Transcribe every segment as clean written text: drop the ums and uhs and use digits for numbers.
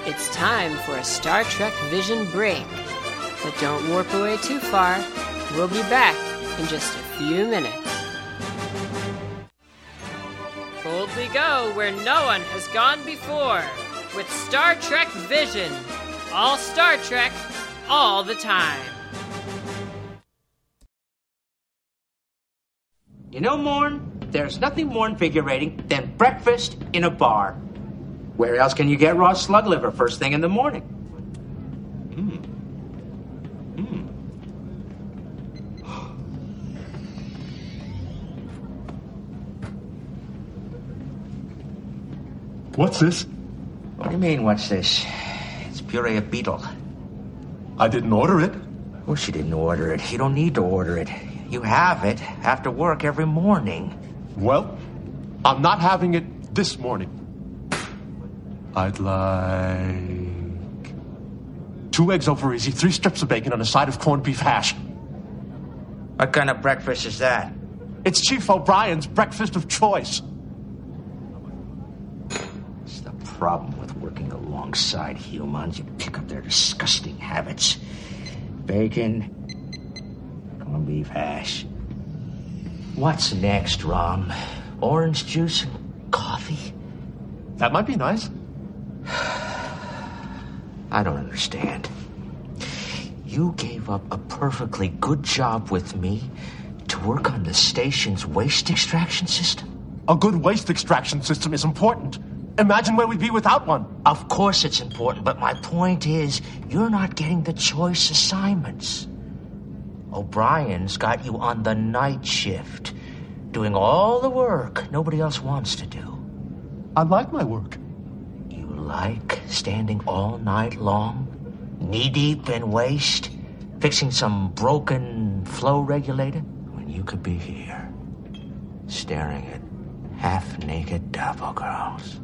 It's time for a Star Trek Vision break. But don't warp away too far. We'll be back in just a few minutes. Boldly go where no one has gone before with Star Trek Vision. All Star Trek, all the time. You know, Morn, there's nothing more invigorating than breakfast in a bar. Where else can you get raw slug liver first thing in the morning? What's this? What do you mean, what's this? It's puree of beetle. I didn't order it. Of course you didn't order it. You don't need to order it. You have it after work every morning. Well, I'm not having it this morning. I'd like 2 eggs over easy, 3 strips of bacon, and a side of corned beef hash. What kind of breakfast is that? It's Chief O'Brien's breakfast of choice. It's the problem with working alongside humans. You pick up their disgusting habits. Bacon, corned beef hash. What's next, Rom? Orange juice and coffee? That might be nice. I don't understand. You gave up a perfectly good job with me to work on the station's waste extraction system? A good waste extraction system is important. Imagine where we'd be without one. Of course it's important, but my point is, you're not getting the choice assignments. O'Brien's got you on the night shift, doing all the work nobody else wants to do. I like my work. You like standing all night long, knee-deep in waste, fixing some broken flow regulator, when you could be here, staring at half-naked Dapple girls.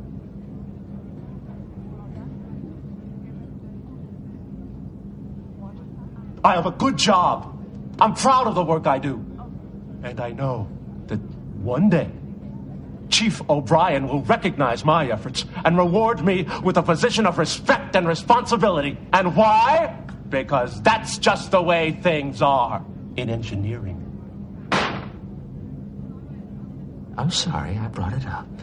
I have a good job. I'm proud of the work I do. And I know that one day, Chief O'Brien will recognize my efforts and reward me with a position of respect and responsibility. And why? Because that's just the way things are in engineering. I'm sorry I brought it up.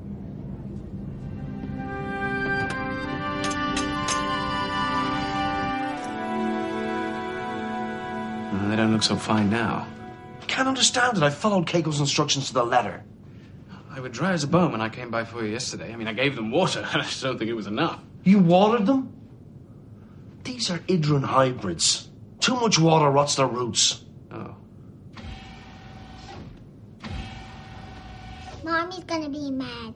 Well, they don't look so fine now. Can't understand it. I followed Keiko's instructions to the letter. They were dry as a bone when I came by for you yesterday. I mean, I gave them water, and I just don't think it was enough. You watered them? These are Idrin hybrids. Too much water rots their roots. Oh. Mommy's gonna be mad.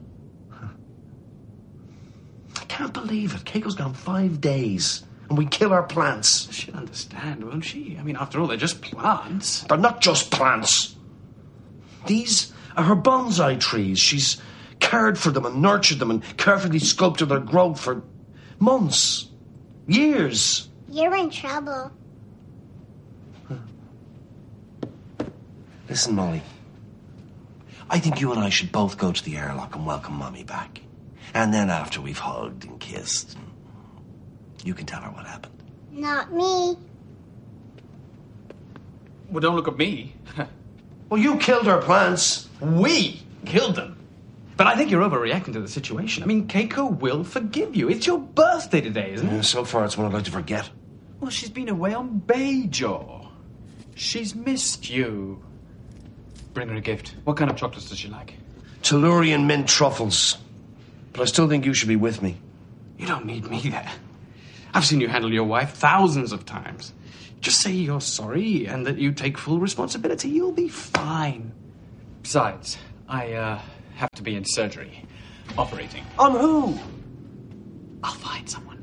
I can't believe it. Keiko's gone 5 days, and we kill our plants. She'll understand, won't she? I mean, after all, they're just plants. They're not just plants. These are her bonsai trees. She's cared for them and nurtured them and carefully sculpted their growth for months, years. You're in trouble. Listen, Molly. I think you and I should both go to the airlock and welcome Mommy back. And then after we've hugged and kissed, you can tell her what happened. Not me. Well, don't look at me. Well, you killed our plants. We killed them. But I think you're overreacting to the situation. I mean, Keiko will forgive you. It's your birthday today, isn't it? So far, it's one I'd like to forget. Well, she's been away on Bajor. She's missed you. Bring her a gift. What kind of chocolates does she like? Tellurian mint truffles. But I still think you should be with me. You don't need me there. I've seen you handle your wife thousands of times. Just say you're sorry and that you take full responsibility. You'll be fine. Besides, I have to be in surgery. Operating. On who? I'll find someone.